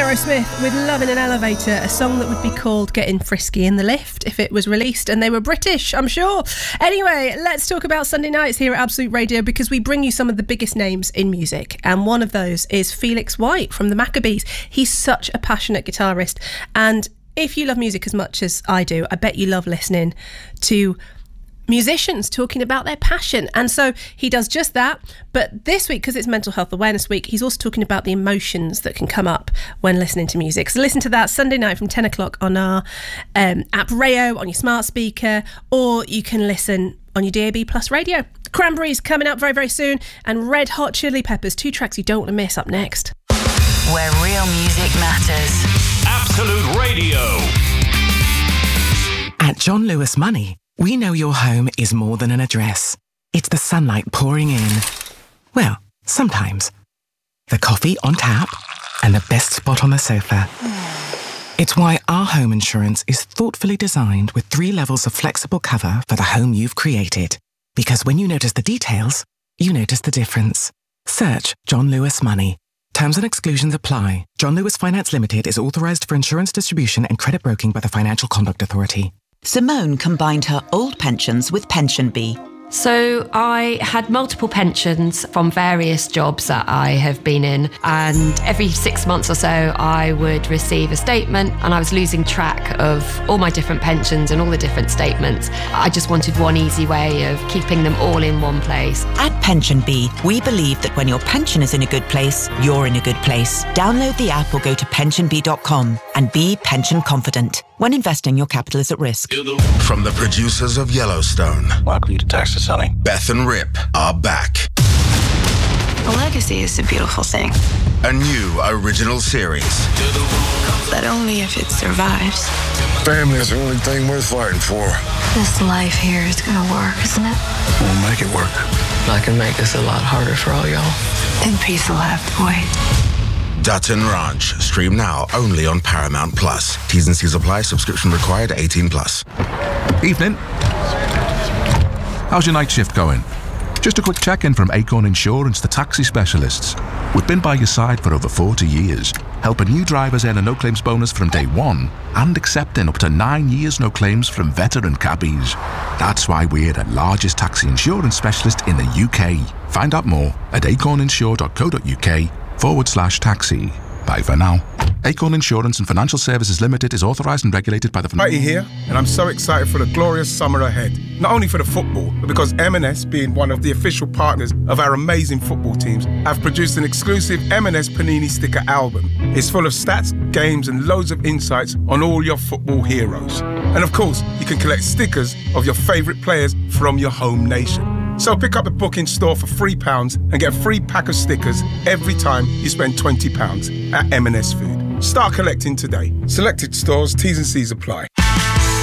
Aerosmith with Love in an Elevator, a song that would be called Getting Frisky in the Lift if it was released, and they were British, I'm sure. Anyway, let's talk about Sunday nights here at Absolute Radio, because we bring you some of the biggest names in music, and one of those is Felix White from the Maccabees. He's such a passionate guitarist, and if you love music as much as I do, I bet you love listening to musicians talking about their passion, and so he does just that. But this week, because it's Mental Health Awareness Week, he's also talking about the emotions that can come up when listening to music. So listen to that Sunday night from 10 o'clock on our app Rayo, on your smart speaker, or you can listen on your DAB Plus radio. Cranberries coming up very, very soon, and Red Hot Chili Peppers, 2 tracks you don't want to miss up next. Where real music matters. Absolute Radio. At John Lewis Money, we know your home is more than an address. It's the sunlight pouring in. Well, sometimes. The coffee on tap and the best spot on the sofa. It's why our home insurance is thoughtfully designed with 3 levels of flexible cover for the home you've created. Because when you notice the details, you notice the difference. Search John Lewis Money. Terms and exclusions apply. John Lewis Finance Limited is authorised for insurance distribution and credit broking by the Financial Conduct Authority. Simone combined her old pensions with PensionBee. So I had multiple pensions from various jobs that I have been in, and every 6 months or so I would receive a statement, and I was losing track of all my different pensions and all the different statements. I just wanted one easy way of keeping them all in one place. At PensionBee, we believe that when your pension is in a good place, you're in a good place. Download the app or go to pensionbee.com and be pension confident. When investing, your capital is at risk. From the producers of Yellowstone, welcome to Texas, honey. Beth and Rip are back. A legacy is a beautiful thing. A new original series. But only if it survives. Family is the only thing worth fighting for. This life here is gonna work, isn't it? We'll make it work. I can make this a lot harder for all y'all. Then peace will have to wait. Dutton Ranch. Stream now only on Paramount Plus. T's and C's apply. Subscription required. 18 plus. Evening. How's your night shift going? Just a quick check-in from Acorn Insurance, the taxi specialists. We've been by your side for over 40 years, helping new drivers earn a no-claims bonus from day one and accepting up to 9 years no claims from veteran cabbies. That's why we're the largest taxi insurance specialist in the UK. Find out more at acorninsure.co.uk/taxi. Bye for now. Acorn Insurance and Financial Services Limited is authorised and regulated by the... Righty here, and I'm so excited for the glorious summer ahead. Not only for the football, but because M&S, being one of the official partners of our amazing football teams, have produced an exclusive M&S Panini sticker album. It's full of stats, games, and loads of insights on all your football heroes. And of course, you can collect stickers of your favourite players from your home nation. So pick up a book in store for £3 and get a free pack of stickers every time you spend £20 at M&S Food. Start collecting today. Selected stores, T's and C's apply.